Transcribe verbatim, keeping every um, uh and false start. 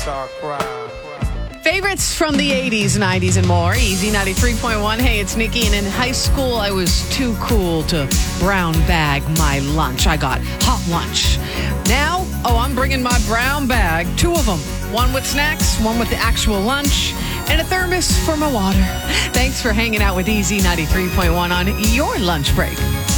start crying. Favorites from the eighties, nineties, and more. Easy ninety-three point one. Hey, it's Nikki. And in high school, I was too cool to brown bag my lunch. I got hot lunch. Now, oh, I'm bringing my brown bag. Two of them. One with snacks, one with the actual lunch, and a thermos for my water. Thanks for hanging out with Easy ninety-three point one on your lunch break.